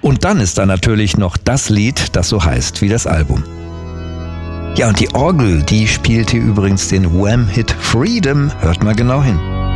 Und dann ist da natürlich noch das Lied, das so heißt wie das Album. Ja, und die Orgel, die spielt hier übrigens den Wham-Hit Freedom. Hört mal genau hin.